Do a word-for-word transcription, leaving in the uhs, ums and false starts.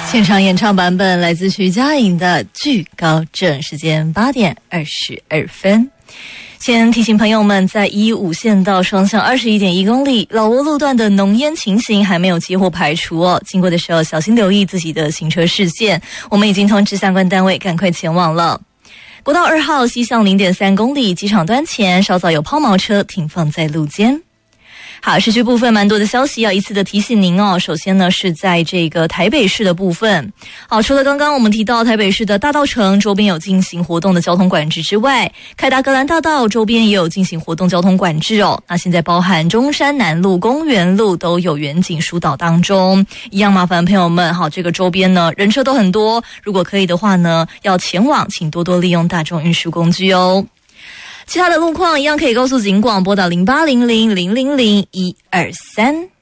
现场演唱版本来自徐佳莹的《惧高症》，时间八点二十二分。先提醒朋友们，在一五线道双向二十一点一公里老挝路段的浓烟情形还没有接获排除哦，经过的时候小心留意自己的行车视线。我们已经通知相关单位赶快前往了。国道二号西向 零点三公里机场端前稍早有抛锚车停放在路肩。好，市区部分蛮多的消息要一次的提醒您哦。首先呢，是在这个台北市的部分。好，除了刚刚我们提到台北市的大稻埕周边有进行活动的交通管制之外，凯达格兰大道周边也有进行活动交通管制哦。那现在包含中山南路、公园路都有远景疏导当中，一样麻烦朋友们，好，这个周边呢人车都很多，如果可以的话呢，要前往请多多利用大众运输工具哦。其他的路况一样可以告诉警广，拨打零八零零零零零一二三。